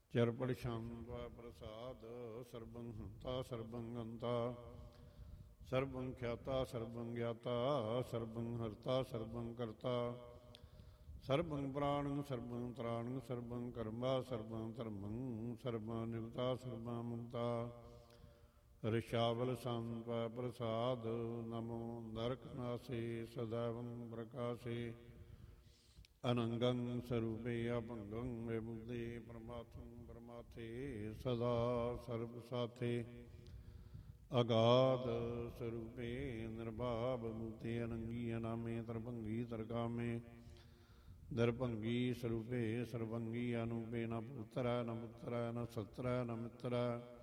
ਚਰਪੜ ਸ਼ਾਂਤ ਪ੍ਰਸਾਦ ਸਰਬੰ ਹੰਤਾ ਸਰਬੰ ਅੰਤਾ ਸਰਬੰ ਖਿਆਤਾ ਸਰਬੰ ਗਿਆਤਾ ਸਰਬੰ ਹਰਤਾ ਸਰਬੰ ਕਰਤਾ ਸਰਬੰ ਪ੍ਰਾਣੰ ਸਰਬੰ ਤ੍ਰਾਣੰ ਸਰਬੰ ਕਰਮਾ ਸਰਬੰ ਧਰਮੰ ਸਰਬੰ ਨਿਵਤਾ ਸਰਬੰ ਮੁਕਤਾ ਰਿਸ਼ਾਵਲ ਸੰਤ ਪ੍ਰਸਾਦ ਨਮੋ ਨਰਕ ਨਾਸੇ ਸਦਾਵੰ ਪ੍ਰਕਾਸ਼ੇ ਅਨੰਗੰ ਸਰੂਪੇ ਅਭੰਗੰ ਵਿਭੂਤੇ ਪਰਮਾਤਮ ਪਰਮਾਥੇ ਸਦਾ ਸਰਬ ਸਾਥੇ ਅਗਾਧ ਸਰੂਪੇ ਨਿਰਭਾਵ ਮੂਤੇ ਅਨੰਗੀ ਅਨਾਮੇ ਤਰਭੰਗੀ ਤਰਕਾਮੇ ਦਰਭੰਗੀ ਸਰੂਪੇ ਸਰਵੰਗੀ ਅਨੂਪੇ ਨ ਪੁੱਤਰੈ ਨ ਪੁੱਤਰੈ ਨ ਸਤਰੈ ਨ ਮਿੱਤਰੈ